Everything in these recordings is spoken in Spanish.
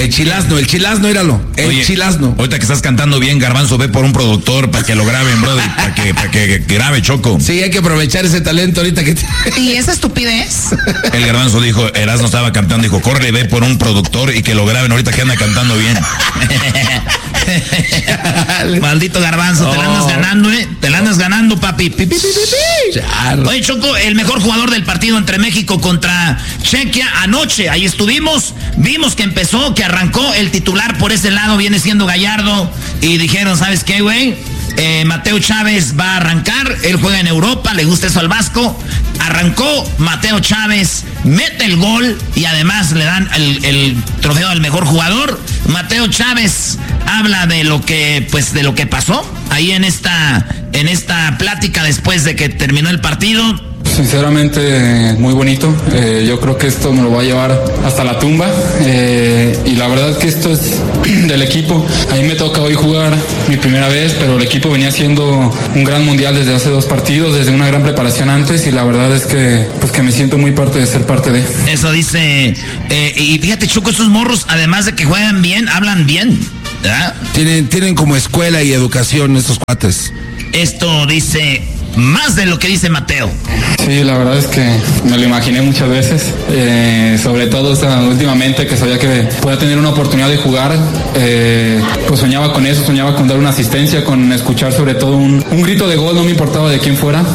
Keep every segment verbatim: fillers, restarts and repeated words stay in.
El chilazno, el chilazno, éralo. El Oye, chilazno. Ahorita que estás cantando bien, Garbanzo, ve por un productor para que lo graben, brother, para que, para que grabe, Choco. Sí, hay que aprovechar ese talento ahorita que... ¿Y esa estupidez? El Garbanzo dijo, Erasmo estaba cantando, dijo, corre, ve por un productor y que lo graben ahorita que anda cantando bien. Maldito Garbanzo, oh. te la andas ganando, ¿eh? Te la andas ganando, papi. Pi, pi, pi, pi, pi. Oye, Choco, el mejor jugador del partido entre México contra Chequia anoche. Ahí estuvimos, vimos que empezó, que arrancó. El titular por ese lado viene siendo Gallardo. Y dijeron, ¿sabes qué, güey? Eh, Mateo Chávez va a arrancar, él juega en Europa, le gusta eso al Vasco. Arrancó Mateo Chávez, mete el gol y además le dan el, el trofeo al mejor jugador. Mateo Chávez habla de lo que, pues, de lo que pasó ahí en esta, en esta plática después de que terminó el partido. Sinceramente muy bonito, eh, yo creo que esto me lo va a llevar hasta la tumba, eh, y la verdad que esto es del equipo. A mí me toca hoy jugar mi primera vez, pero el equipo venía haciendo un gran mundial desde hace dos partidos, desde una gran preparación antes, y la verdad es que pues que me siento muy parte de ser parte de. Eso dice, eh, y fíjate, Choco, esos morros, además de que juegan bien, hablan bien, ¿verdad? Tienen, tienen como escuela y educación estos cuates. Esto dice... más de lo que dice Mateo. Sí, la verdad es que me lo imaginé muchas veces, eh, sobre todo o sea, últimamente que sabía que podía tener una oportunidad de jugar, eh, pues soñaba con eso, soñaba con dar una asistencia, con escuchar sobre todo un, un grito de gol, no me importaba de quién fuera.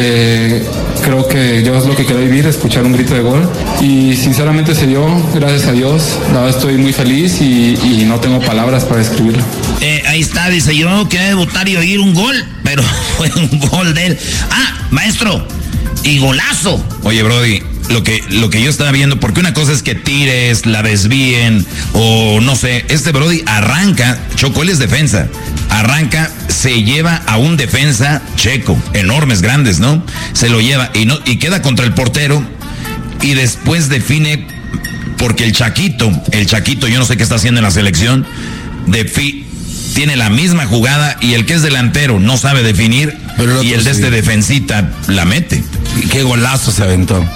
Eh, creo que yo es lo que quería vivir, escuchar un grito de gol, y sinceramente se dio, gracias a Dios. La verdad estoy muy feliz y, y no tengo palabras para describirlo. Eh, ahí está, dice, yo quería debutar y oír un gol, pero fue un gol de él. Ah, maestro, y golazo. Oye, Brody, lo que, lo que yo estaba viendo, porque una cosa es que tires, la desvíen, o no sé, este Brody arranca, Choco, él es defensa, arranca, se lleva a un defensa checo, enormes, grandes, ¿no? Se lo lleva y, no, y queda contra el portero, y después define, porque el Chaquito, el Chaquito, yo no sé qué está haciendo en la selección, defi tiene la misma jugada y el que es delantero no sabe definir, pero el y el de sí. este defensita la mete. Y qué golazo se aventó.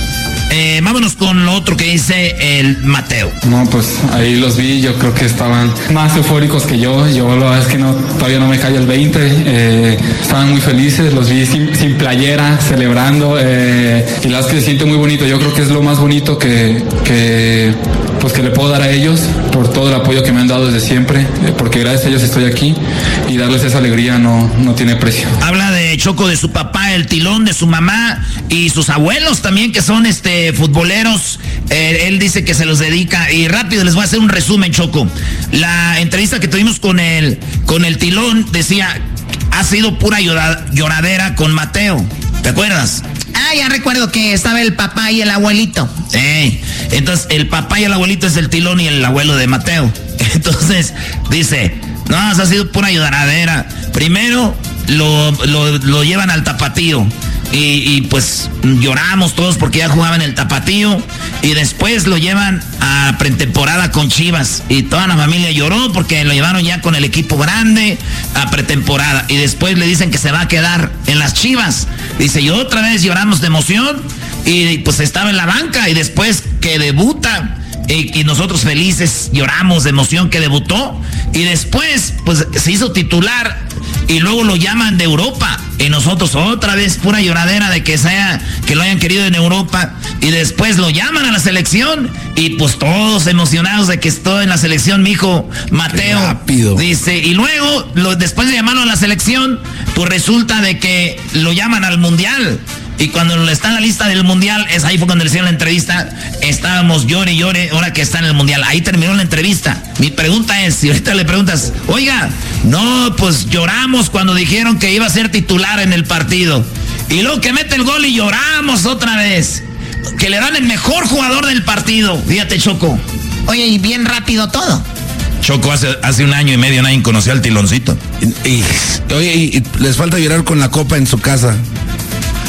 Eh, vámonos con lo otro que dice el Mateo. No, pues ahí los vi, yo creo que estaban más eufóricos que yo. Yo la verdad es que no, todavía no me cae el veinte. Eh, estaban muy felices, los vi sin, sin playera, celebrando. Eh, y la verdad es que se siente muy bonito. Yo creo que es lo más bonito que, que, pues que le puedo dar a ellos por todo el apoyo que me han dado desde siempre. Eh, porque gracias a ellos estoy aquí y darles esa alegría no, no tiene precio. Habla de Choco, de su papá, el Tilón, de su mamá y sus abuelos también, que son este futboleros. Eh, él dice que se los dedica. Y rápido les voy a hacer un resumen, Choco. La entrevista que tuvimos con el, con el Tilón decía, ha sido pura llora, lloradera con Mateo. ¿Te acuerdas? Ah, ya recuerdo que estaba el papá y el abuelito. Eh, entonces el papá y el abuelito es el Tilón y el abuelo de Mateo. Entonces dice, no, ha sido pura lloradera. Primero lo, lo, lo llevan al Tapatío. Y, y pues lloramos todos porque ya jugaba en el Tapatío. Y después lo llevan a pretemporada con Chivas. Y toda la familia lloró porque lo llevaron ya con el equipo grande a pretemporada. Y después le dicen que se va a quedar en las Chivas. Dice, y otra vez lloramos de emoción. Y pues estaba en la banca. Y después que debuta. Y, y nosotros felices lloramos de emoción que debutó. Y después pues se hizo titular. Y luego lo llaman de Europa. Y nosotros otra vez pura lloradera de que sea, que lo hayan querido en Europa. Y después lo llaman a la selección. Y pues todos emocionados de que estoy en la selección, mi hijo Mateo. Rápido. Dice, y luego, lo, después de llamarlo a la selección, pues resulta de que lo llaman al Mundial. Y cuando está en la lista del Mundial, es ahí fue cuando le hicieron la entrevista. Estábamos llore y llore, ahora que está en el Mundial. Ahí terminó la entrevista. Mi pregunta es, si ahorita le preguntas, oiga, no, pues lloramos cuando dijeron que iba a ser titular en el partido. Y luego que mete el gol y lloramos otra vez. Que le dan el mejor jugador del partido. Fíjate, Choco. Oye, y bien rápido todo. Choco, hace, hace un año y medio nadie conocía al Tiloncito. Y, y, oye, y, y les falta llorar con la copa en su casa.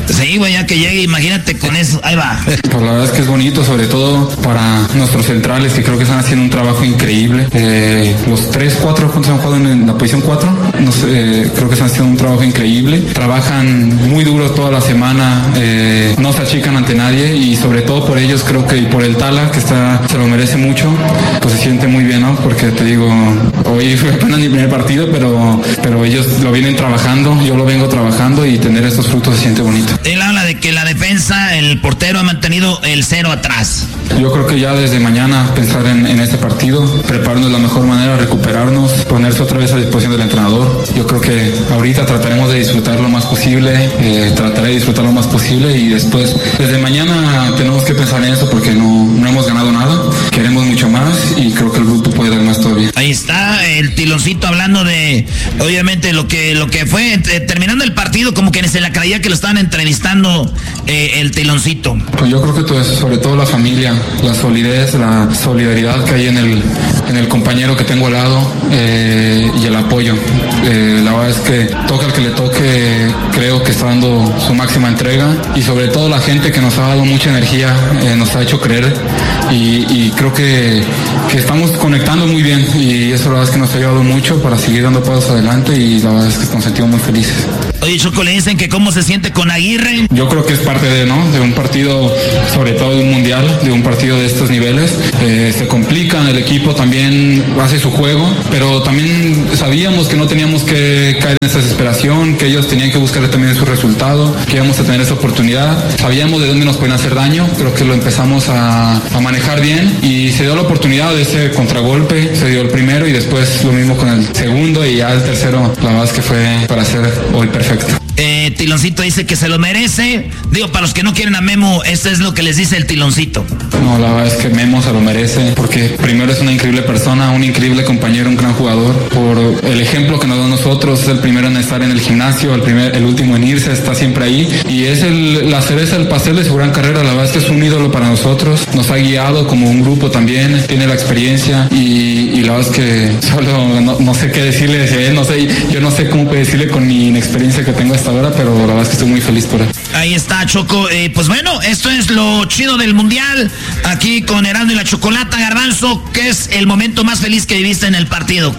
Sí, güey, ya que llegue, imagínate con eso, ahí va. Pues la verdad es que es bonito, sobre todo para nuestros centrales, que creo que están haciendo un trabajo increíble. Eh, los tres, cuatro, ¿cuántos han jugado en la posición cuatro? No sé, eh, creo que están haciendo un trabajo increíble. Trabajan muy duro toda la semana, eh, no se achican ante nadie y sobre todo por ellos creo que y por el Tala, que está, se lo merece mucho, pues se siente muy bien, ¿no? Porque te digo, hoy fue apenas mi primer partido, pero, pero ellos lo vienen trabajando, yo lo vengo trabajando y tener estos frutos se siente bonito. Él habla de que la defensa, el portero ha mantenido el cero atrás. Yo creo que ya desde mañana pensar en, en este partido, prepararnos de la mejor manera, recuperarnos, ponerse otra vez a disposición del entrenador. Yo creo que ahorita trataremos de disfrutar lo más posible, eh, trataré de disfrutar lo más posible y después, desde mañana tenemos que pensar en eso porque no, no hemos ganado nada, queremos mucho más y creo que el grupo puede dar más todavía. Ahí está el Tiloncito hablando de, obviamente, lo que lo que fue, eh, terminando el partido, como que se la creía que lo estaban entrevistando eh, el Tiloncito. Pues yo creo que todo eso, sobre todo la familia, la solidez, la solidaridad que hay en el, en el compañero que tengo al lado eh, y el apoyo. Eh, la verdad es que toca al que le toque, creo que está dando su máxima entrega y sobre todo la gente que nos ha dado mucha energía, eh, nos ha hecho creer y, y creo que, que estamos conectando muy bien y eso la verdad es que nos ha ayudado mucho para seguir dando pasos adelante y la verdad es que nos sentimos muy felices. Oye, Choco, le dicen que cómo se siente con Aguirre. Yo creo que es parte de, ¿no? De un partido, sobre todo de un mundial, de un partido de estos niveles. Eh, se complican, el equipo también hace su juego, pero también sabíamos que no teníamos que caer en esa desesperación, que ellos tenían que buscar también su resultado, que íbamos a tener esa oportunidad. Sabíamos de dónde nos pueden hacer daño, creo que lo empezamos a, a manejar bien y se dio la oportunidad de ese contragolpe, se dio el primero y después lo mismo con el segundo y ya el tercero, la verdad es que fue para hacer hoy perfecto. Eh, Tiloncito dice que se lo merece. Digo, para los que no quieren a Memo, esto es lo que les dice el Tiloncito. No, la verdad es que Memo se lo merece, porque primero es una increíble persona, un increíble compañero, un gran jugador. Por el ejemplo que nos da a nosotros, es el primero en estar en el gimnasio, el, primer, el último en irse, está siempre ahí. Y es el, la cereza del pastel de su gran carrera, la verdad es que es un ídolo para nosotros. Nos ha guiado como un grupo también, tiene la experiencia y, y la verdad es que solo no, no sé qué decirle de él, no sé, yo no sé cómo decirle con mi inexperiencia que tengo hasta ahora, pero la verdad es que estoy muy feliz por él. Ahí está, Choco. Eh, pues bueno, esto es lo chido del Mundial. Aquí con Erasmo y la Chocolata. Garbanzo, ¿qué es el momento más feliz que viviste en el partido?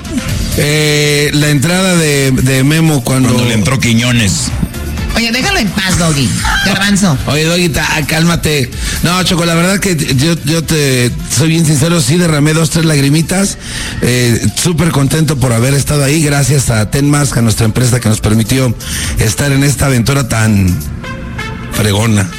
Eh, la entrada de, de Memo cuando... Cuando le entró Quiñones. Oye, déjalo en paz, Doggy. Garbanzo. Oye, Doggy, cálmate. No, Choco, la verdad que yo, yo te soy bien sincero, sí derramé dos, tres lagrimitas. Eh, Súper contento por haber estado ahí. Gracias a Tenmask, a nuestra empresa que nos permitió estar en esta aventura tan fregona.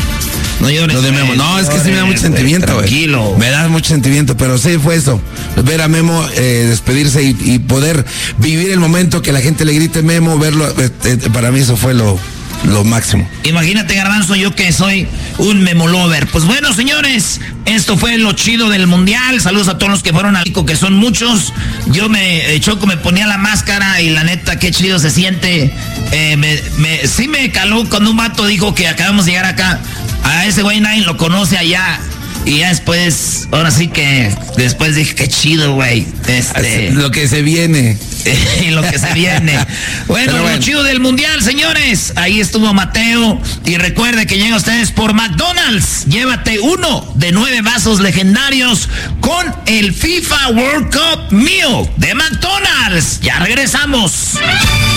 No llores. Lo de Memo. No, es que sí me da mucho sentimiento, güey. Tranquilo. Me da mucho sentimiento, pero sí fue eso. Ver a Memo eh, despedirse y, y poder vivir el momento que la gente le grite Memo, verlo, eh, eh, para mí eso fue lo, lo máximo. Imagínate, Garbanzo, yo que soy un Memo lover. Pues bueno, señores, esto fue lo chido del Mundial. Saludos a todos los que fueron al México, que son muchos. Yo me, eh, Choco, me ponía la máscara y la neta, qué chido se siente. Eh, me, me, sí me caló cuando un vato dijo que acabamos de llegar acá. A ese güey nadie lo conoce allá. Y ya después, ahora sí que después dije, qué chido, güey. Este, lo que se viene. y lo que se viene. Bueno, bueno, lo chido del Mundial, señores. Ahí estuvo Mateo. Y recuerde que llega a ustedes por McDonald's. Llévate uno de nueve vasos legendarios con el FIFA World Cup Meal de McDonald's. Ya regresamos.